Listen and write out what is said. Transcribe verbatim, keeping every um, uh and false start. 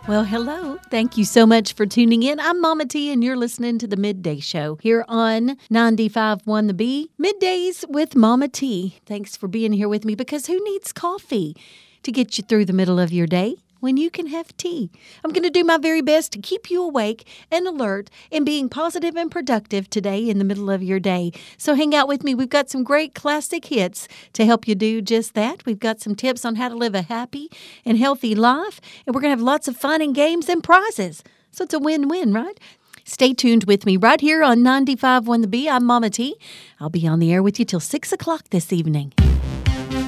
Well, hello. Thank you so much for tuning in. I'm Mama T, and you're listening to the Midday Show here on ninety-five point one The Bee. Middays with Mama T. Thanks for being here with me, because who needs coffee to get you through the middle of your day when you can have tea? I'm going to do my very best to keep you awake and alert and being positive and productive today in the middle of your day. So hang out with me. We've got some great classic hits to help you do just that. We've got some tips on how to live a happy and healthy life, and we're going to have lots of fun and games and prizes. So it's a win-win, right? Stay tuned with me right here on ninety-five point one The Bee. I'm Mama T. I'll be on the air with you till six o'clock this evening.